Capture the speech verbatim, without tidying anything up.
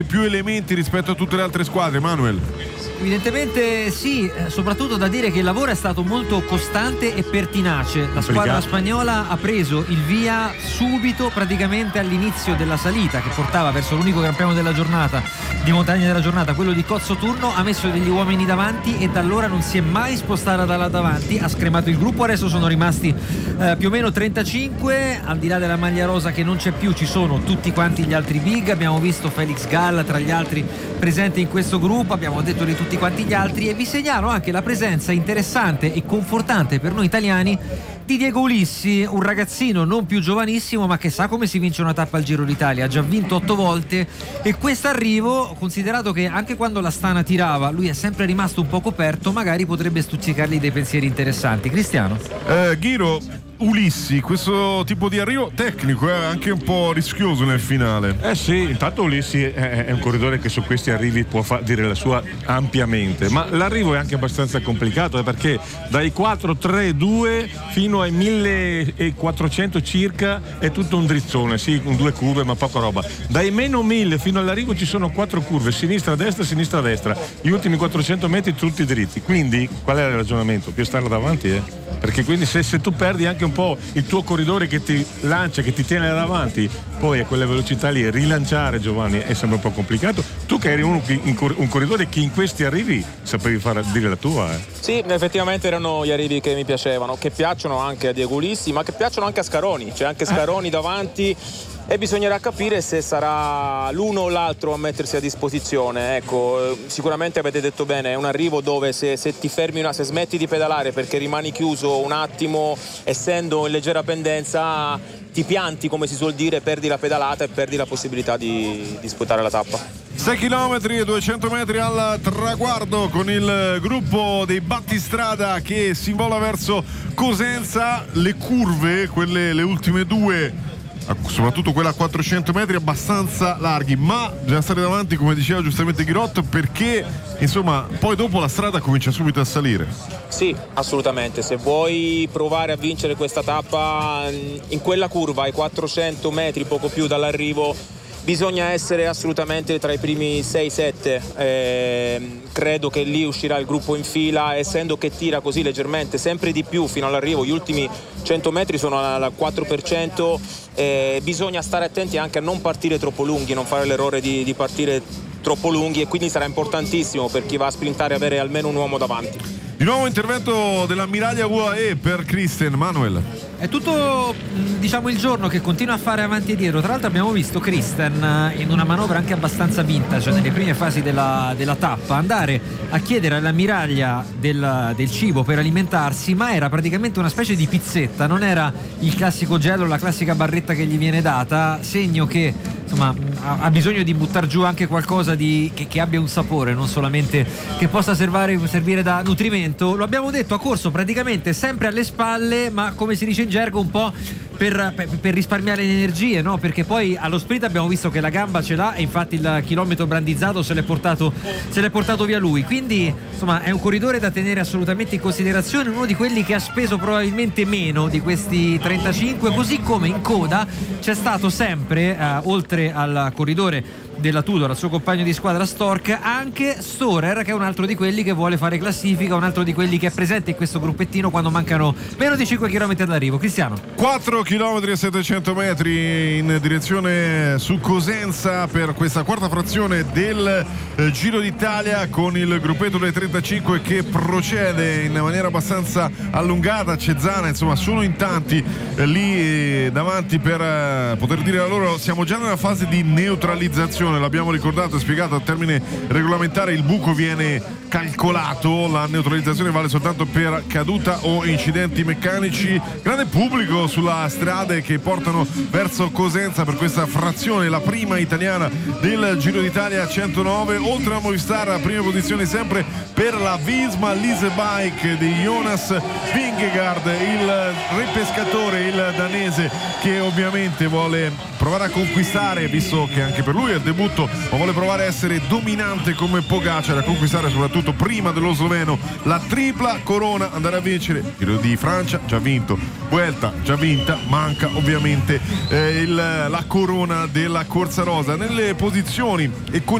più elementi rispetto a tutte le altre squadre, Manuel? Evidentemente sì, soprattutto da dire che il lavoro è stato molto costante e pertinace. La squadra spagnola ha preso il via subito, praticamente all'inizio della salita che portava verso l'unico gran premio della giornata, di montagna della giornata, quello di Cozzo Turno. Ha messo degli uomini davanti e da allora non si è mai spostata da là davanti, ha scremato il gruppo. Adesso sono rimasti eh, più o meno trentacinque, al di là della maglia rosa che non c'è più ci sono tutti quanti gli altri big. Abbiamo visto Felix Gall tra gli altri presenti in questo gruppo, abbiamo detto di tutti quanti gli altri, e vi segnalo anche la presenza interessante e confortante per noi italiani di Diego Ulissi, un ragazzino non più giovanissimo ma che sa come si vince una tappa al Giro d'Italia, ha già vinto otto volte, e quest'arrivo, considerato che anche quando l'Astana tirava lui è sempre rimasto un po' coperto, magari potrebbe stuzzicargli dei pensieri interessanti. Cristiano? Eh, Ghiro, Ulissi, questo tipo di arrivo tecnico è anche un po' rischioso nel finale. Eh sì, intanto Ulissi è, è un corridore che su questi arrivi può fa- dire la sua ampiamente, ma l'arrivo è anche abbastanza complicato, eh, perché dai quattro tre due fino ai millequattrocento circa è tutto un drizzone, sì, con due curve ma poca roba. Dai meno mille fino all'arrivo ci sono quattro curve, sinistra destra, sinistra destra, gli ultimi quattrocento metri tutti dritti, quindi qual è il ragionamento? Più stare davanti, eh? Perché quindi se, se tu perdi anche un po' il tuo corridore che ti lancia, che ti tiene davanti, poi a quella velocità lì rilanciare, Giovanni, è sempre un po' complicato. Tu che eri uno, un corridore che in questi arrivi sapevi fare dire la tua, eh. Sì, effettivamente erano gli arrivi che mi piacevano, che piacciono anche a Diego Ulissi, ma che piacciono anche a Scaroni. C'è anche Scaroni davanti e bisognerà capire se sarà l'uno o l'altro a mettersi a disposizione. Ecco, sicuramente avete detto bene, è un arrivo dove se, se ti fermi una, se smetti di pedalare perché rimani chiuso un attimo, essendo in leggera pendenza, ti pianti, come si suol dire, perdi la pedalata e perdi la possibilità di disputare la tappa. sei chilometri e duecento metri al traguardo con il gruppo dei battistrada che si invola verso Cosenza. Le curve, quelle le ultime due, soprattutto quella a quattrocento metri, abbastanza larghi, ma bisogna stare davanti, come diceva giustamente Ghirot, perché insomma poi dopo la strada comincia subito a salire. Sì, assolutamente, se vuoi provare a vincere questa tappa in quella curva ai quattrocento metri, poco più dall'arrivo, bisogna essere assolutamente tra i primi sei sette. Eh, credo che lì uscirà il gruppo in fila, essendo che tira così leggermente, sempre di più fino all'arrivo. Gli ultimi cento metri sono al quattro per cento. Eh, bisogna stare attenti anche a non partire troppo lunghi, non fare l'errore di, di partire troppo lunghi, e quindi sarà importantissimo per chi va a sprintare avere almeno un uomo davanti. Di nuovo intervento dell'ammiraglia U A E per Christen. Manuel. È tutto, diciamo, il giorno che continua a fare avanti e dietro. Tra l'altro abbiamo visto Christen in una manovra anche abbastanza vintage, cioè nelle prime fasi della, della tappa, andare a chiedere all'ammiraglia del, del cibo per alimentarsi, ma era praticamente una specie di pizzetta, non era il classico gelo, la classica barretta che gli viene data, segno che insomma ha bisogno di buttar giù anche qualcosa di, che, che abbia un sapore, non solamente che possa servire, servire da nutrimento. Lo abbiamo detto, ha corso praticamente sempre alle spalle, ma come si dice in gergo un po' per, per, per risparmiare le energie, no? Perché poi allo sprint abbiamo visto che la gamba ce l'ha e infatti il chilometro brandizzato se l'è portato, se l'è portato via lui, quindi insomma è un corridore da tenere assolutamente in considerazione, uno di quelli che ha speso probabilmente meno di questi trentacinque, così come in coda c'è stato sempre, eh, oltre al corridore della Tudor, al suo compagno di squadra Stork, anche Storer, che è un altro di quelli che vuole fare classifica, un altro di quelli che è presente in questo gruppettino quando mancano meno di cinque chilometri all'arrivo. Cristiano. quattro chilometri e settecento metri in direzione su Cosenza per questa quarta frazione del eh, Giro d'Italia, con il gruppetto dei trentacinque che procede in maniera abbastanza allungata. Cesana, insomma, sono in tanti eh, lì eh, davanti per eh, poter dire la loro. Siamo già nella fase di neutralizzazione, l'abbiamo ricordato e spiegato a termine regolamentare, il buco viene calcolato, la neutralizzazione vale soltanto per caduta o incidenti meccanici. Grande pubblico sulla strade che portano verso Cosenza per questa frazione, la prima italiana del Giro d'Italia centonove, oltre a Movistar, prima posizione sempre per la Visma Lease Bike di Jonas Vingegaard, il ripescatore, il danese, che ovviamente vuole provare a conquistare, visto che anche per lui è il debutto debutto, ma vuole provare a essere dominante come Pogacar, a conquistare soprattutto prima dello sloveno la tripla corona, andare a vincere Giro di Francia, già vinto, Vuelta già vinta, manca ovviamente eh, il, la corona della Corsa Rosa. Nelle posizioni e con